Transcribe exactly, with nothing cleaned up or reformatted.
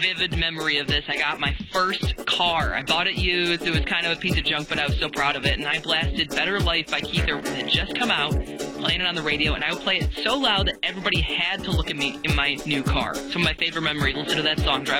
vivid memory of this. I got my first car. I bought it used. It was kind of a piece of junk, but I was so proud of it. And I blasted Better Life by Keith Urban. It had just come out, playing it on the radio, and I would play it so loud that everybody had to look at me in my new car. Some of my favorite memories. Listen to that song, driving